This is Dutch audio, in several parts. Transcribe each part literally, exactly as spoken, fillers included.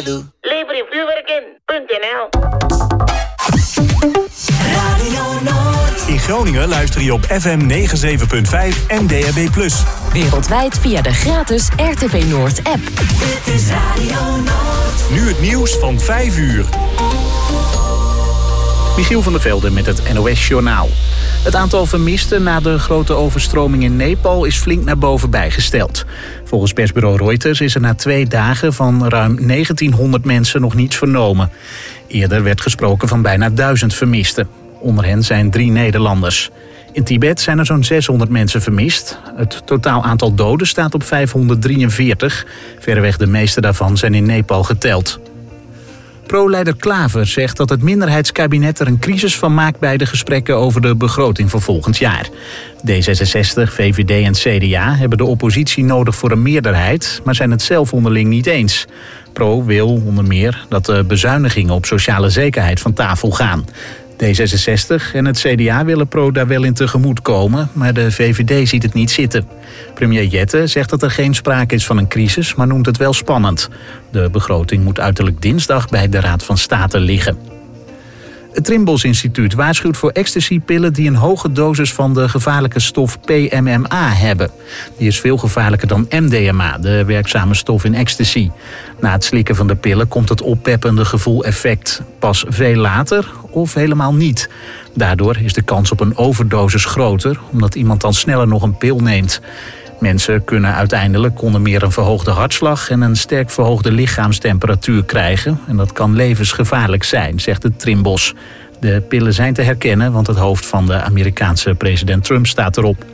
doe. Lever je vuurwerk in punt n l. Radio Noord. In Groningen luister je op F M negenenzeventig punt vijf en D A B plus. Wereldwijd via de gratis R T V Noord app. Dit is Radio Noord. Nu het nieuws van vijf uur. Michiel van der Velde met het N O S-journaal. Het aantal vermisten na de grote overstroming in Nepal is flink naar boven bijgesteld. Volgens persbureau Reuters is er na twee dagen van ruim negentienhonderd mensen nog niets vernomen. Eerder werd gesproken van bijna duizend vermisten. Onder hen zijn drie Nederlanders. In Tibet zijn er zo'n zeshonderd mensen vermist. Het totaal aantal doden staat op vijfhonderddrieënveertig. Verreweg de meeste daarvan zijn in Nepal geteld. Pro-leider Klaver zegt dat het minderheidskabinet er een crisis van maakt bij de gesprekken over de begroting voor volgend jaar. D zesenzestig, V V D en C D A hebben de oppositie nodig voor een meerderheid, maar zijn het zelf onderling niet eens. Pro wil onder meer dat de bezuinigingen op sociale zekerheid van tafel gaan. D zesenzestig en het C D A willen Pro daar wel in tegemoet komen, maar de V V D ziet het niet zitten. Premier Jette zegt dat er geen sprake is van een crisis, maar noemt het wel spannend. De begroting moet uiterlijk dinsdag bij de Raad van State liggen. Het Trimbos Instituut waarschuwt voor ecstasypillen die een hoge dosis van de gevaarlijke stof P M M A hebben. Die is veel gevaarlijker dan M D M A, de werkzame stof in ecstasy. Na het slikken van de pillen komt het oppeppende gevoel effect pas veel later of helemaal niet. Daardoor is de kans op een overdosis groter, omdat iemand dan sneller nog een pil neemt. Mensen kunnen uiteindelijk onder meer een verhoogde hartslag en een sterk verhoogde lichaamstemperatuur krijgen. En dat kan levensgevaarlijk zijn, zegt het Trimbos. De pillen zijn te herkennen, want het hoofd van de Amerikaanse president Trump staat erop.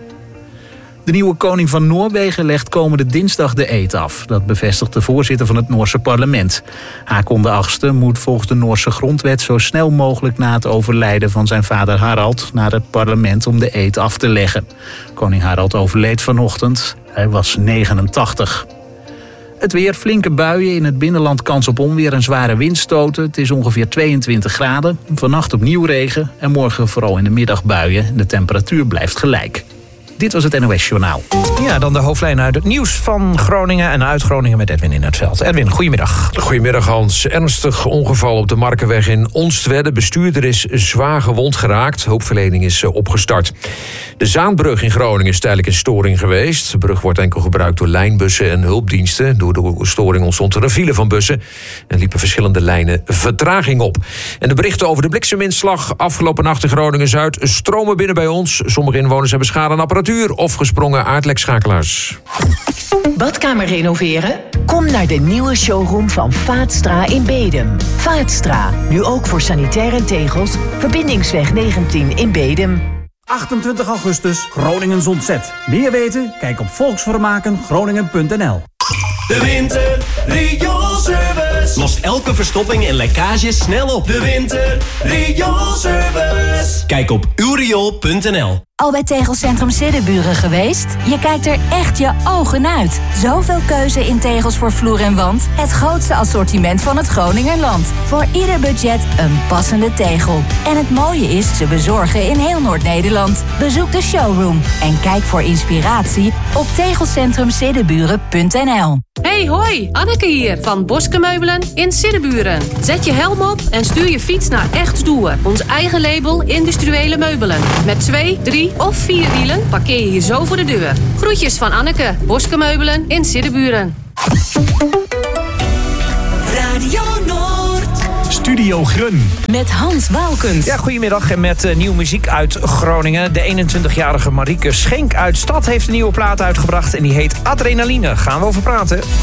De nieuwe koning van Noorwegen legt komende dinsdag de eed af. Dat bevestigt de voorzitter van het Noorse parlement. Haakon de achtste moet volgens de Noorse grondwet zo snel mogelijk na het overlijden van zijn vader Harald naar het parlement om de eed af te leggen. Koning Harald overleed vanochtend. Hij was negenentachtig. Het weer, flinke buien, in het binnenland kans op onweer en zware windstoten. Het is ongeveer tweeëntwintig graden. Vannacht opnieuw regen en morgen vooral in de middag buien. De temperatuur blijft gelijk. Dit was het N O S-journaal. Ja, dan de hoofdlijn uit het nieuws van Groningen en uit Groningen met Edwin in het veld. Edwin, goedemiddag. Goedemiddag Hans. Ernstig ongeval op de Markenweg in Onstwedde. Bestuurder is zwaar gewond geraakt. Hulpverlening is opgestart. De Zaanbrug in Groningen is tijdelijk in storing geweest. De brug wordt enkel gebruikt door lijnbussen en hulpdiensten. Door de storing ontstond er een file van bussen en liepen verschillende lijnen vertraging op. En de berichten over de blikseminslag afgelopen nacht in Groningen-Zuid stromen binnen bij ons. Sommige inwoners hebben schade aan apparatuur of gesprongen aardlekschakelaars. Badkamer renoveren? Kom naar de nieuwe showroom van Vaatstra in Bedum. Vaatstra, nu ook voor sanitair en tegels. Verbindingsweg negentien in Bedum. achtentwintig augustus, Groningen ontzet. Meer weten? Kijk op volksvermaken groningen punt n l. De Winter Rioolservice lost elke verstopping en lekkage snel op. De Winter Rioolservice. Kijk op uw riool punt n l. Al bij Tegelcentrum Siddeburen geweest? Je kijkt er echt je ogen uit. Zoveel keuze in tegels voor vloer en wand. Het grootste assortiment van het Groningerland. Voor ieder budget een passende tegel. En het mooie is, ze bezorgen in heel Noord-Nederland. Bezoek de showroom en kijk voor inspiratie op tegelcentrum siddeburen punt n l. Hey hoi, Anneke hier van Boske Meubelen in Siddeburen. Zet je helm op en stuur je fiets naar Echt Stoer. Ons eigen label industriële meubelen. Met twee, drie of vier wielen parkeer je je zo voor de deur. Groetjes van Anneke, Boske Meubelen in Siddeburen. Radio Noord. Studio Grun. Met Hans Waalkens. Ja, goedemiddag en met uh, nieuwe muziek uit Groningen. De eenentwintigjarige Marieke Schenk uit Stad heeft een nieuwe plaat uitgebracht en die heet Adrenaline. Gaan we over praten.